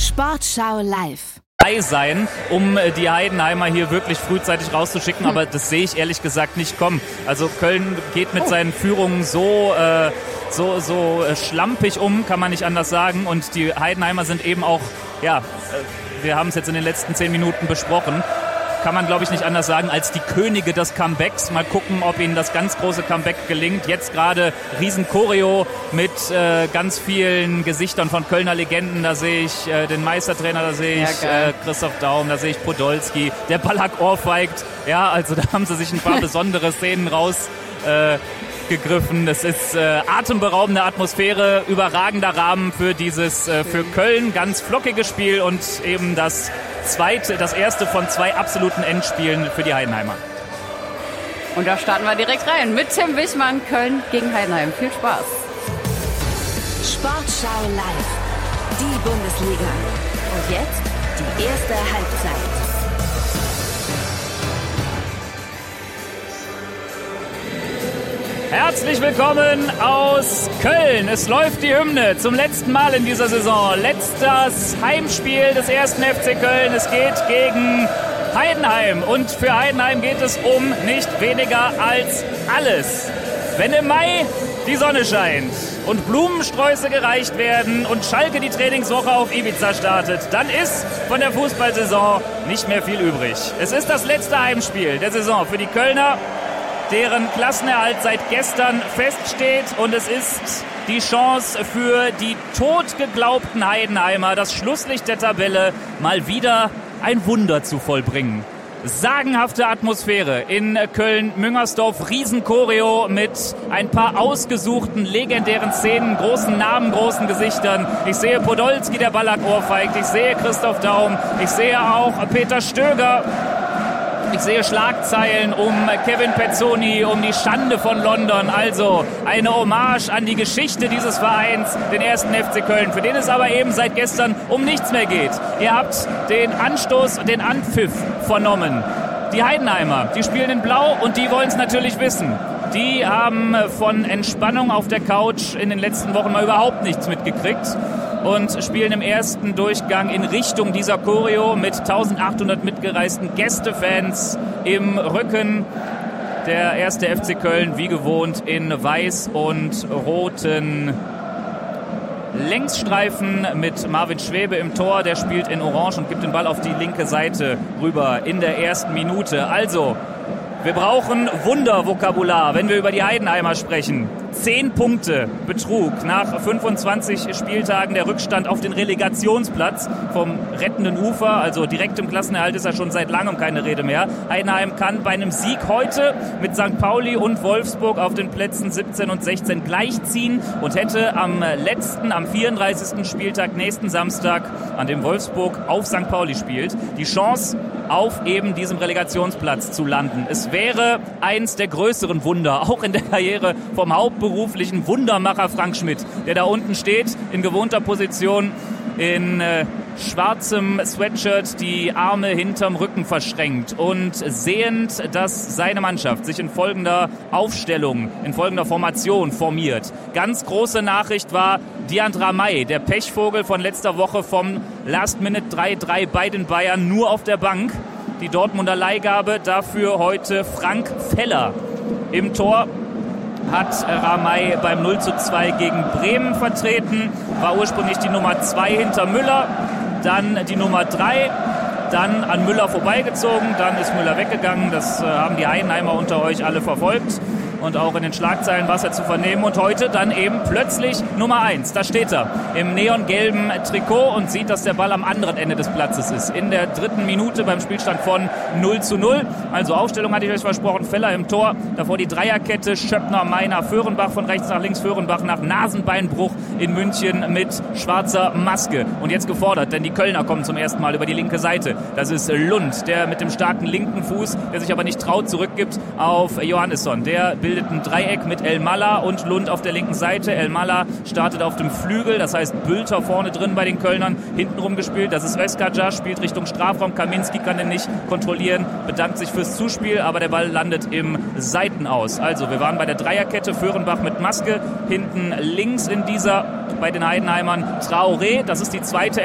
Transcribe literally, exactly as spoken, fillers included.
Sportschau live. Sein, um die Heidenheimer hier wirklich frühzeitig rauszuschicken, aber das sehe ich ehrlich gesagt nicht kommen. Also Köln geht mit seinen Führungen so, äh, so, so äh, schlampig um, kann man nicht anders sagen, und die Heidenheimer sind eben auch, ja, äh, wir haben es jetzt in den letzten zehn Minuten besprochen, kann man, glaube ich, nicht anders sagen, als die Könige des Comebacks. Mal gucken, ob ihnen das ganz große Comeback gelingt. Jetzt gerade Riesen-Choreo mit äh, ganz vielen Gesichtern von Kölner Legenden. Da sehe ich äh, den Meistertrainer, da sehe ich ja, äh, Christoph Daum, da sehe ich Podolski, der Ballack ohrfeigt. Ja, also da haben sie sich ein paar besondere Szenen raus äh, gegriffen. Das ist äh, atemberaubende Atmosphäre, überragender Rahmen für dieses äh, für Köln ganz flockiges Spiel und eben das zweite, das erste von zwei absoluten Endspielen für die Heidenheimer. Und da starten wir direkt rein mit Tim Wichmann, Köln gegen Heidenheim. Viel Spaß. Sportschau live. Die Bundesliga. Und jetzt die erste Halbzeit. Herzlich willkommen aus Köln. Es läuft die Hymne zum letzten Mal in dieser Saison. Letztes Heimspiel des ersten F C Köln. Es geht gegen Heidenheim. Und für Heidenheim geht es um nicht weniger als alles. Wenn im Mai die Sonne scheint und Blumensträuße gereicht werden und Schalke die Trainingswoche auf Ibiza startet, dann ist von der Fußballsaison nicht mehr viel übrig. Es ist das letzte Heimspiel der Saison für die Kölner, deren Klassenerhalt seit gestern feststeht, und es ist die Chance für die totgeglaubten Heidenheimer, das Schlusslicht der Tabelle mal wieder ein Wunder zu vollbringen. Sagenhafte Atmosphäre in Köln-Müngersdorf, Riesen-Choreo mit ein paar ausgesuchten, legendären Szenen, großen Namen, großen Gesichtern. Ich sehe Podolski, der Ballack ohrfeigt, ich sehe Christoph Daum, ich sehe auch Peter Stöger. Ich sehe Schlagzeilen um Kevin Pezzoni, um die Schande von London. Also eine Hommage an die Geschichte dieses Vereins, den ersten F C Köln, für den es aber eben seit gestern um nichts mehr geht. Ihr habt den Anstoß und den Anpfiff vernommen. Die Heidenheimer, die spielen in Blau und die wollen es natürlich wissen. Die haben von Entspannung auf der Couch in den letzten Wochen mal überhaupt nichts mitgekriegt und spielen im ersten Durchgang in Richtung dieser Choreo mit eintausendachthundert mitgereisten Gästefans im Rücken. Der erste F C Köln, wie gewohnt, in weiß und roten Längsstreifen mit Marvin Schwebe im Tor. Der spielt in Orange und gibt den Ball auf die linke Seite rüber in der ersten Minute. Also, wir brauchen Wundervokabular, wenn wir über die Heidenheimer sprechen. Zehn Punkte Betrug nach fünfundzwanzig Spieltagen, der Rückstand auf den Relegationsplatz vom rettenden Ufer, also direkt im Klassenerhalt ist er schon seit langem keine Rede mehr. Heidenheim kann bei einem Sieg heute mit Sankt Pauli und Wolfsburg auf den Plätzen siebzehn und sechzehn gleichziehen und hätte am letzten, am vierunddreißigsten Spieltag nächsten Samstag, an dem Wolfsburg auf Sankt Pauli spielt, die Chance, auf eben diesem Relegationsplatz zu landen. Es wäre eins der größeren Wunder, auch in der Karriere vom hauptberuflichen Wundermacher Frank Schmidt, der da unten steht, in gewohnter Position, in äh, schwarzem Sweatshirt, die Arme hinterm Rücken verschränkt und sehend, dass seine Mannschaft sich in folgender Aufstellung, in folgender Formation formiert. Ganz große Nachricht war Dian Ramay, der Pechvogel von letzter Woche vom Last-Minute drei drei bei den Bayern, nur auf der Bank. Die Dortmunder Leihgabe, dafür heute Frank Feller im Tor. Hat Ramay beim null zu zwei gegen Bremen vertreten, war ursprünglich die Nummer zwei hinter Müller, dann die Nummer drei, dann an Müller vorbeigezogen, dann ist Müller weggegangen, das äh, haben die Heidenheimer unter euch alle verfolgt. Und auch in den Schlagzeilen war es ja zu vernehmen. Und heute dann eben plötzlich Nummer eins. Da steht er im neongelben Trikot und sieht, dass der Ball am anderen Ende des Platzes ist. In der dritten Minute beim Spielstand von null zu null. Also Aufstellung hatte ich euch versprochen. Feller im Tor. Davor die Dreierkette. Schöppner, Meiner, Föhrenbach von rechts nach links. Föhrenbach nach Nasenbeinbruch in München mit schwarzer Maske. Und jetzt gefordert, denn die Kölner kommen zum ersten Mal über die linke Seite. Das ist Lund, der mit dem starken linken Fuß, der sich aber nicht traut, zurückgibt auf Johannesson. Der bildet ein Dreieck mit El Malla und Lund auf der linken Seite. El Malla startet auf dem Flügel, das heißt Bülter vorne drin bei den Kölnern, hintenrum gespielt. Das ist Özkacar, spielt Richtung Strafraum. Kaminski kann den nicht kontrollieren, bedankt sich fürs Zuspiel, aber der Ball landet im Seitenaus. Also wir waren bei der Dreierkette, Föhrenbach mit Maske, hinten links in dieser bei den Heidenheimern Traoré, das ist die zweite